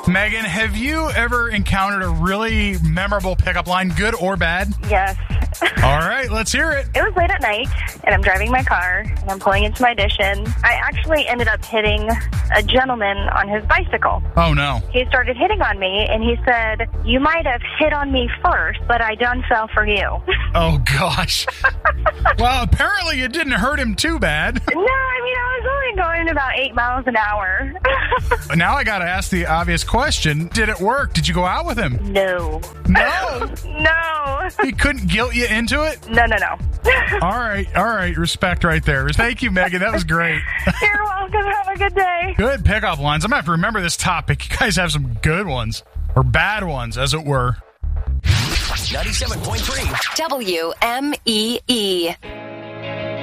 Megan, have you ever encountered a really memorable pickup line, good or bad? Yes. All right, let's hear it. It was late at night, and I'm driving my car, and I'm pulling into my addition. I actually ended up hitting a gentleman on his bicycle. Oh, no. He started hitting on me, and he said, "You might have hit on me first, but I done fell for you." Oh, gosh. Well, apparently it didn't hurt him too bad. No, I mean, I was only going about 8 miles an hour. Now I got to ask the obvious question. Did it work? Did you go out with him? No. No. No. He couldn't guilt you into it? No. All right. Respect right there. Thank you, Megan. That was great. You're welcome. Have a good day. Good pickup lines. I'm going to have to remember this topic. You guys have some good ones. Or bad ones, as it were. 97.3 WMEE.